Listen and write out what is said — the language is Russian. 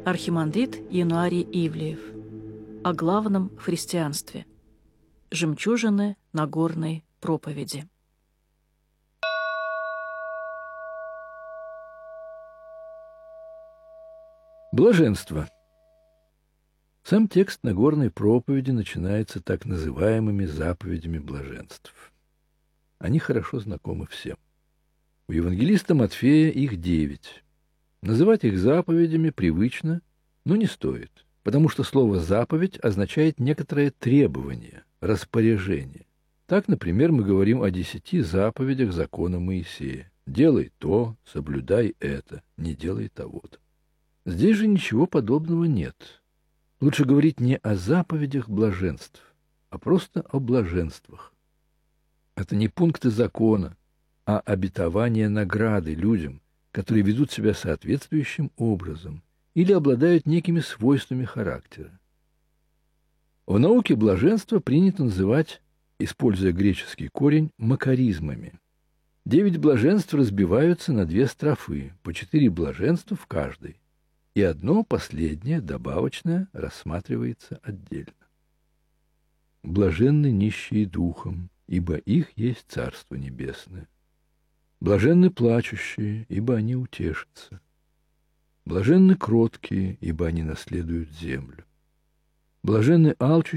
Архимандрит Януарий Ивлеев. О главном в христианстве. Жемчужины Нагорной проповеди. Блаженство. Сам текст Нагорной проповеди начинается так называемыми заповедями блаженств. Они хорошо знакомы всем. У евангелиста Матфея их 9. Называть их заповедями привычно, но не стоит, потому что слово «заповедь» означает некоторое требование, распоряжение. Так, например, мы говорим о 10 заповедях закона Моисея. «Делай то, соблюдай это, не делай того-то». Здесь же ничего подобного нет. Лучше говорить не о заповедях блаженств, а просто о блаженствах. Это не пункты закона, а обетование награды людям, которые ведут себя соответствующим образом или обладают некими свойствами характера. В науке блаженство принято называть, используя греческий корень, макаризмами. 9 блаженств разбиваются на 2 строфы, по 4 блаженства в каждой, и одно последнее, добавочное, рассматривается отдельно. Блаженны нищие духом, ибо их есть Царство Небесное. Блаженны плачущие, ибо они утешатся. Блаженны кроткие, ибо они наследуют землю. Блаженны алчущие,